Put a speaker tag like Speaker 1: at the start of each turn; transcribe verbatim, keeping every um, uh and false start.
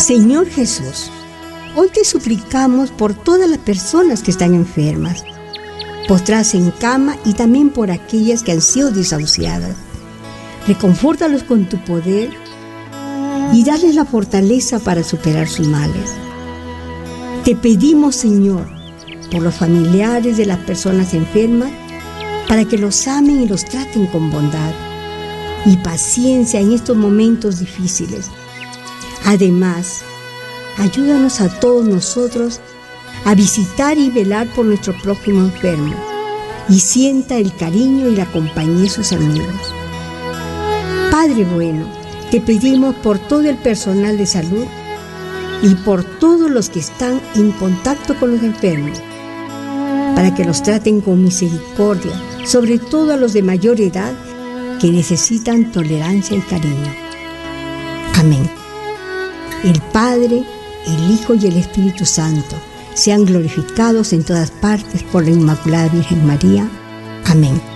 Speaker 1: Señor Jesús, hoy te suplicamos por todas las personas que están enfermas, postradas en cama y también por aquellas que han sido desahuciadas. Reconfórtalos con tu poder y darles la fortaleza para superar sus males. Te pedimos, Señor, por los familiares de las personas enfermas, para que los amen y los traten con bondad y paciencia en estos momentos difíciles. Además, ayúdanos a todos nosotros a visitar y velar por nuestro prójimo enfermo y sienta el cariño y la compañía de sus amigos. Padre bueno, te pedimos por todo el personal de salud y por todos los que están en contacto con los enfermos, para que los traten con misericordia, sobre todo a los de mayor edad que necesitan tolerancia y cariño. Amén. El Padre, el Hijo y el Espíritu Santo sean glorificados en todas partes por la Inmaculada Virgen María. Amén.